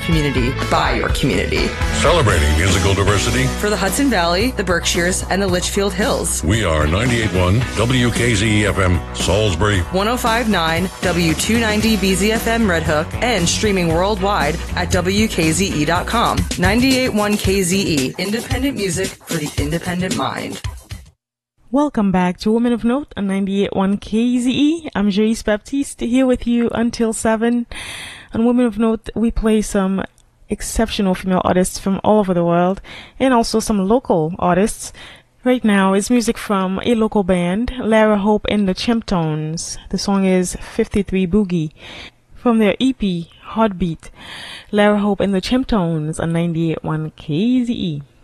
community by your community. Celebrating musical diversity For the Hudson Valley, the Berkshires, and the Litchfield Hills. We are 98.1 WKZE-FM Salisbury, 105.9 W290 BZFM Red Hook, and streaming worldwide at WKZE.com. 98.1 KZE, independent music for the independent mind. Welcome back to Women of Note on 98.1 KZE. I'm Joyce Baptiste here with you until 7. On Women of Note, we play some exceptional female artists from all over the world and also some local artists. Right now is music from a local band, Lara Hope and the Chimptones. The song is 53 Boogie from their EP, Heartbeat. Lara Hope and the Chimptones on 98.1 KZE.